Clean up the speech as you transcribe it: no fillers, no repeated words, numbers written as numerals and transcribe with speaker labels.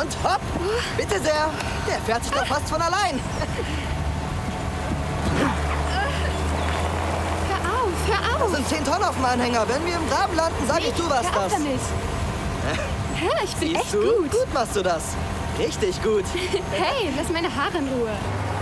Speaker 1: Und hopp! Bitte sehr! Der fährt sich doch fast von allein.
Speaker 2: Hör
Speaker 1: Das
Speaker 2: auf!
Speaker 1: sind 10 Tonnen auf dem Anhänger. Wenn wir im Graben landen, sag ich, du warst
Speaker 2: Hör auf
Speaker 1: das.
Speaker 2: damit! Hä, ich bin
Speaker 1: Siehst
Speaker 2: echt
Speaker 1: du?
Speaker 2: gut.
Speaker 1: Gut machst du das. Richtig gut.
Speaker 2: Hey, lass meine Haare in Ruhe.